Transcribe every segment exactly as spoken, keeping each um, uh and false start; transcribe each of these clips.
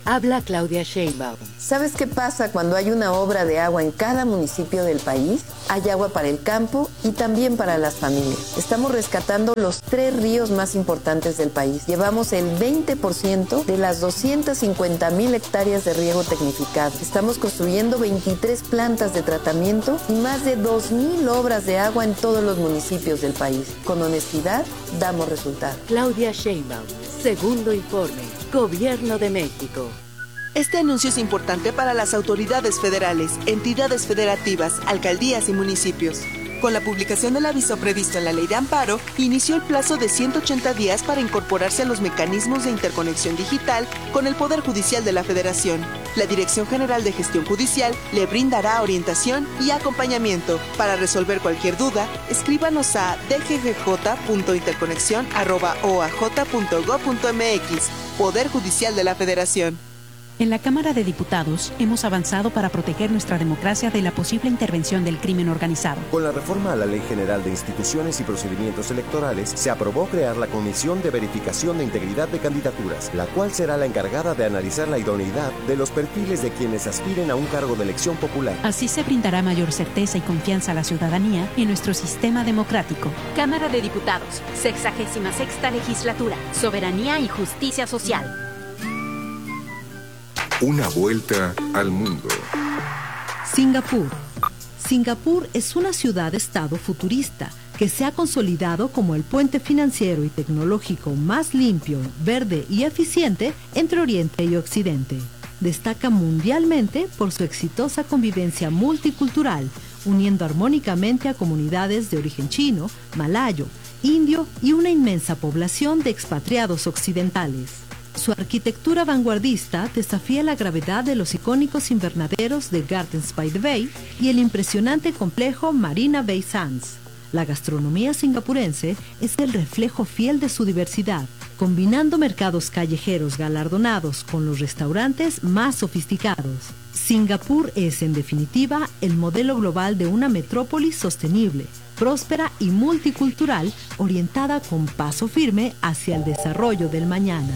Habla Claudia Sheinbaum. ¿Sabes qué pasa cuando hay una obra de agua en cada municipio del país? Hay agua para el campo y también para las familias. Estamos rescatando los tres ríos más importantes del país. Llevamos el veinte por ciento de las doscientas cincuenta mil hectáreas de riego tecnificado. Estamos construyendo veintitrés plantas de tratamiento y más de dos mil obras de agua en todos los municipios del país. Con honestidad, damos resultados. Claudia Sheinbaum, segundo informe, Gobierno de México. Este anuncio es importante para las autoridades federales, entidades federativas, alcaldías y municipios. Con la publicación del aviso previsto en la Ley de Amparo, inició el plazo de ciento ochenta días para incorporarse a los mecanismos de interconexión digital con el Poder Judicial de la Federación. La Dirección General de Gestión Judicial le brindará orientación y acompañamiento. Para resolver cualquier duda, escríbanos a d g g j punto interconexión arroba o a j punto gob punto m x, Poder Judicial de la Federación. En la Cámara de Diputados hemos avanzado para proteger nuestra democracia de la posible intervención del crimen organizado. Con la reforma a la Ley General de Instituciones y Procedimientos Electorales, se aprobó crear la Comisión de Verificación de Integridad de Candidaturas, la cual será la encargada de analizar la idoneidad de los perfiles de quienes aspiren a un cargo de elección popular. Así se brindará mayor certeza y confianza a la ciudadanía en nuestro sistema democrático. Cámara de Diputados, sexagésima sexta legislatura, Soberanía y Justicia Social. Una vuelta al mundo. Singapur. Singapur es una ciudad-estado futurista que se ha consolidado como el puente financiero y tecnológico más limpio, verde y eficiente entre Oriente y Occidente. Destaca mundialmente por su exitosa convivencia multicultural, uniendo armónicamente a comunidades de origen chino, malayo, indio y una inmensa población de expatriados occidentales. Su arquitectura vanguardista desafía la gravedad de los icónicos invernaderos de Gardens by the Bay y el impresionante complejo Marina Bay Sands. La gastronomía singapurense es el reflejo fiel de su diversidad, combinando mercados callejeros galardonados con los restaurantes más sofisticados. Singapur es, en definitiva, el modelo global de una metrópolis sostenible, próspera y multicultural, orientada con paso firme hacia el desarrollo del mañana.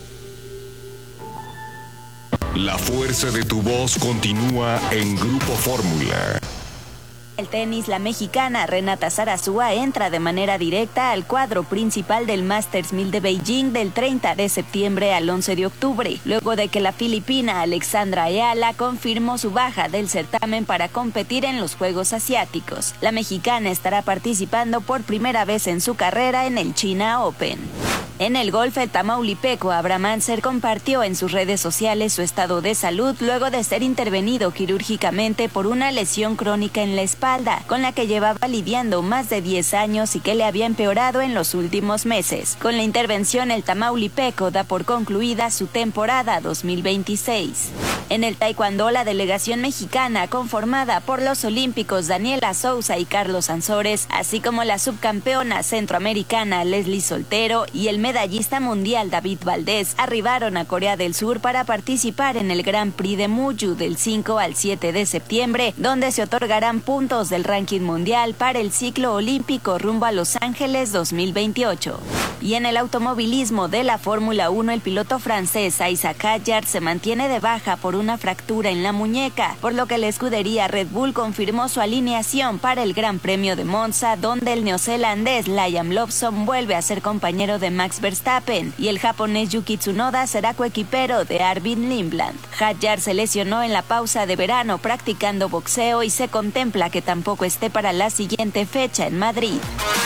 La fuerza de tu voz continúa en Grupo Fórmula. El tenis, la mexicana Renata Zarazúa entra de manera directa al cuadro principal del Masters mil de Beijing del treinta de septiembre al once de octubre, luego de que la filipina Alexandra Ayala confirmó su baja del certamen para competir en los Juegos Asiáticos. La mexicana estará participando por primera vez en su carrera en el China Open. En el golf, el tamaulipeco Abraham Anser compartió en sus redes sociales su estado de salud luego de ser intervenido quirúrgicamente por una lesión crónica en la espalda, con la que llevaba lidiando más de diez años y que le había empeorado en los últimos meses. Con la intervención, el tamaulipeco da por concluida su temporada dos mil veintiséis. En el taekwondo, la delegación mexicana, conformada por los olímpicos Daniela Souza y Carlos Ansores, así como la subcampeona centroamericana Leslie Soltero y el medallista mundial David Valdés, arribaron a Corea del Sur para participar en el Grand Prix de Muju del cinco al siete de septiembre, donde se otorgarán puntos del ranking mundial para el ciclo olímpico rumbo a Los Ángeles dos mil veintiocho. Y en el automovilismo de la Fórmula uno, el piloto francés Isaac Hadjar se mantiene de baja por una fractura en la muñeca, por lo que la escudería Red Bull confirmó su alineación para el Gran Premio de Monza, donde el neozelandés Liam Lawson vuelve a ser compañero de Max Verstappen y el japonés Yuki Tsunoda será coequipero de Arvid Lindland. Hadjar se lesionó en la pausa de verano practicando boxeo y se contempla que tampoco esté para la siguiente fecha en Madrid.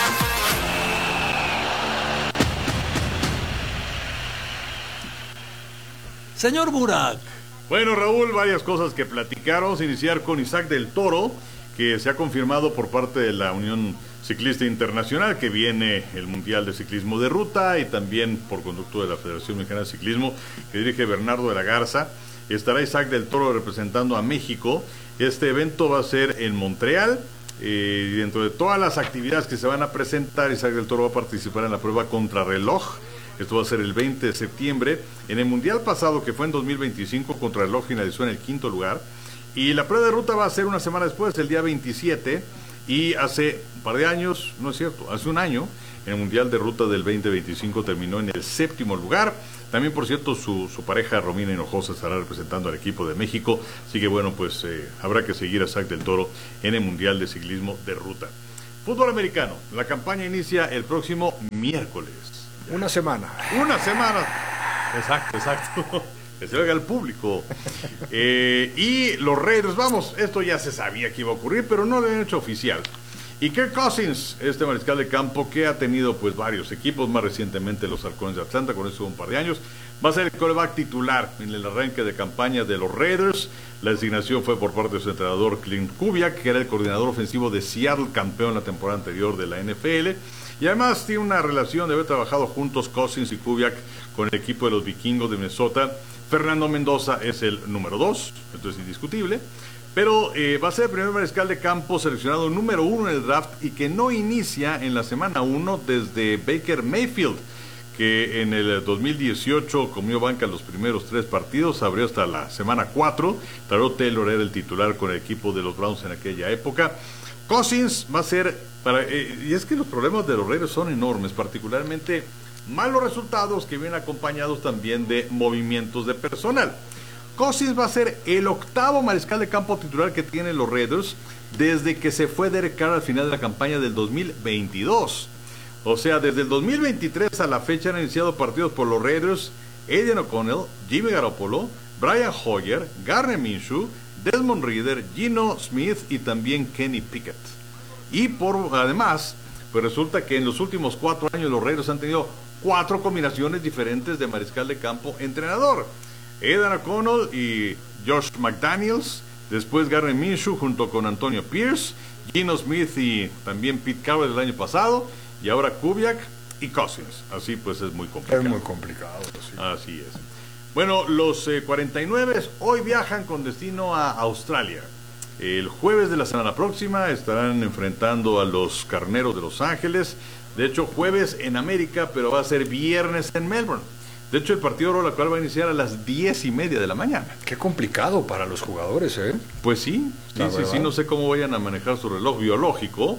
Señor Burak. Bueno, Raúl, varias cosas que platicar. Vamos a iniciar con Isaac del Toro, que se ha confirmado por parte de la Unión Ciclista Internacional que viene el Mundial de Ciclismo de Ruta, y también por conducto de la Federación Mexicana de Ciclismo que dirige Bernardo de la Garza. Estará Isaac del Toro representando a México. Este evento va a ser en Montreal. Eh, y dentro de todas las actividades que se van a presentar, Isaac del Toro va a participar en la prueba contrarreloj. Esto va a ser el veinte de septiembre. En el Mundial pasado, que fue en dos mil veinticinco, contrarreloj finalizó en el quinto lugar. Y la prueba de ruta va a ser una semana después, el día veintisiete. Y hace un par de años, no es cierto, hace un año, en el Mundial de Ruta del veinte veinticinco terminó en el séptimo lugar. También, por cierto, su, su pareja Romina Hinojosa estará representando al equipo de México. Así que bueno, pues eh, habrá que seguir a Isaac del Toro en el Mundial de Ciclismo de Ruta. Fútbol americano. La campaña inicia el próximo miércoles. Una semana. Una semana. Exacto, exacto. Que se oiga al público. Eh, y los Raiders, vamos, esto ya se sabía que iba a ocurrir, pero no lo han hecho oficial. Y Kirk Cousins, este mariscal de campo que ha tenido pues varios equipos, más recientemente los Halcones de Atlanta, con eso un par de años, va a ser el quarterback titular en el arranque de campaña de los Raiders. La designación fue por parte de su entrenador Clint Kubiak, que era el coordinador ofensivo de Seattle, campeón la temporada anterior de la N F L. Y además tiene una relación de haber trabajado juntos Cousins y Kubiak con el equipo de los Vikingos de Minnesota. Fernando Mendoza es el número dos, esto es indiscutible, pero eh, va a ser el primer mariscal de campo seleccionado número uno en el draft y que no inicia en la semana uno desde Baker Mayfield, que en el dos mil dieciocho comió banca los primeros tres partidos, abrió hasta la semana cuatro. Tyrod Taylor era el titular con el equipo de los Browns en aquella época. Cousins va a ser, para, eh, y es que los problemas de los Raiders son enormes, particularmente malos resultados que vienen acompañados también de movimientos de personal. Cousins va a ser el octavo mariscal de campo titular que tienen los Raiders desde que se fue Derek Carr al final de la campaña del dos mil veintidós. O sea, desde el dos mil veintitrés a la fecha han iniciado partidos por los Raiders Aidan O'Connell, Jimmy Garoppolo, Brian Hoyer, Gardner Minshew, Desmond Ridder, Geno Smith y también Kenny Pickett. Y por además, pues resulta que en los últimos cuatro años los Raiders han tenido cuatro combinaciones diferentes de mariscal de campo entrenador. Aidan O'Connell y Josh McDaniels, después Gardner Minshew junto con Antonio Pierce, Geno Smith y también Pete Carroll el año pasado, y ahora Kubiak y Cousins. Así pues es muy complicado. Es muy complicado. Sí. Así es. Bueno, los eh, cuarenta y nueve hoy viajan con destino a Australia. El jueves de la semana próxima estarán enfrentando a los Carneros de Los Ángeles. De hecho, jueves en América, pero va a ser viernes en Melbourne. De hecho, el partido la cual va a iniciar a las diez y media de la mañana. Qué complicado para los jugadores, ¿eh? Pues sí, sí, sí, sí, no sé cómo vayan a manejar su reloj biológico,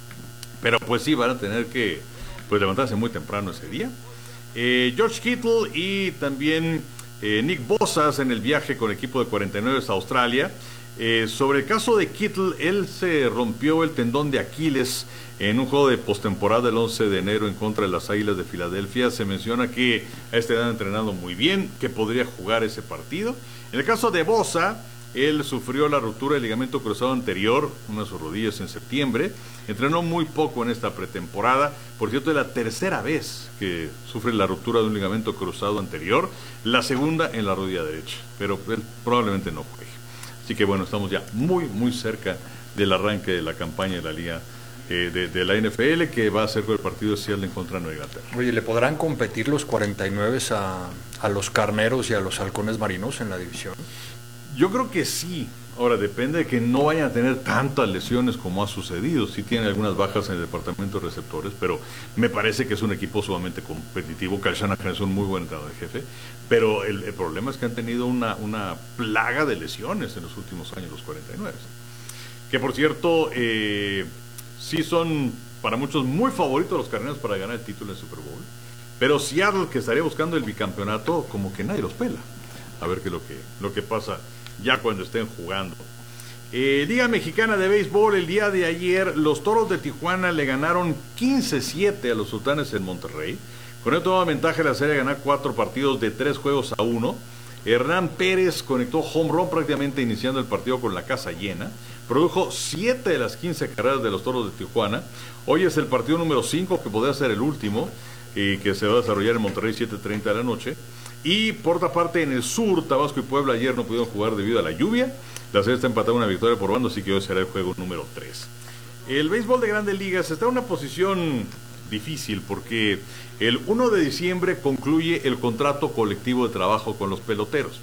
pero pues sí, van a tener que pues levantarse muy temprano ese día. Eh, George Kittle y también eh, Nick Bosa en el viaje con el equipo de cuarenta y nueve a Australia. Eh, sobre el caso de Kittle, él se rompió el tendón de Aquiles en un juego de postemporada el once de enero en contra de las Águilas de Filadelfia. Se menciona que a esta edad ha entrenado muy bien, que podría jugar ese partido. En el caso de Bosa, él sufrió la ruptura del ligamento cruzado anterior, una de sus rodillas en septiembre. Entrenó muy poco en esta pretemporada. Por cierto, es la tercera vez que sufre la ruptura de un ligamento cruzado anterior, la segunda en la rodilla derecha, pero él probablemente no juegue. Así que bueno, estamos ya muy, muy cerca del arranque de la campaña de la Liga eh, de, de la N F L, que va a ser el partido de Seattle en contra de Nueva Inglaterra. Oye, ¿le podrán competir los cuarenta y nueve a, a los Carneros y a los Halcones Marinos en la división? Yo creo que sí. Ahora, depende de que no vayan a tener tantas lesiones como ha sucedido. Sí tienen algunas bajas en el departamento de receptores, pero me parece que es un equipo sumamente competitivo. Kyle Shanahan es un muy buen entrenador de jefe, pero el, el problema es que han tenido una, una plaga de lesiones en los últimos años los cuarenta y nueve. Que por cierto, eh, sí son para muchos muy favoritos los Carneros para ganar el título en Super Bowl, pero Seattle, que estaría buscando el bicampeonato, como que nadie los pela. A ver qué es lo que, lo que pasa ya cuando estén jugando. Eh, Liga Mexicana de Béisbol, el día de ayer los Toros de Tijuana le ganaron quince siete a los Sultanes en Monterrey. Con esto toma ventaja la serie de ganar cuatro partidos de tres juegos a uno. Hernán Pérez conectó home run prácticamente iniciando el partido con la casa llena. Produjo siete de las quince carreras de los Toros de Tijuana. Hoy es el partido número cinco, que podría ser el último, y que se va a desarrollar en Monterrey siete treinta de la noche. Y por otra parte, en el sur, Tabasco y Puebla ayer no pudieron jugar debido a la lluvia. La serie está empatada una victoria por bando, así que hoy será el juego número tres. El béisbol de Grandes Ligas está en una posición difícil porque el uno de diciembre concluye el contrato colectivo de trabajo con los peloteros.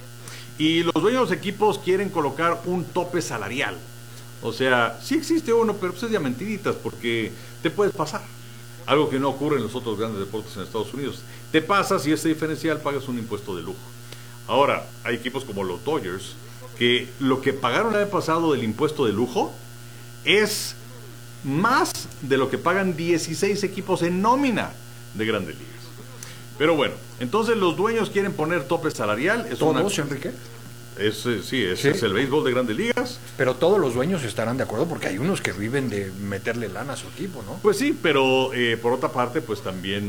Y los dueños de los equipos quieren colocar un tope salarial. O sea, sí existe uno, pero pues es de mentiritas porque te puedes pasar. Algo que no ocurre en los otros grandes deportes en Estados Unidos. Te pasas y ese diferencial pagas un impuesto de lujo. Ahora, hay equipos como los Dodgers que lo que pagaron el año pasado del impuesto de lujo es más de lo que pagan dieciséis equipos en nómina de Grandes Ligas. Pero bueno, entonces los dueños quieren poner tope salarial. Es ¿Todos, una... Enrique? Es, eh, sí, ese ¿Sí? es el béisbol de Grandes Ligas. Pero todos los dueños estarán de acuerdo porque hay unos que viven de meterle lana a su equipo, ¿no? Pues sí, pero eh, por otra parte, pues también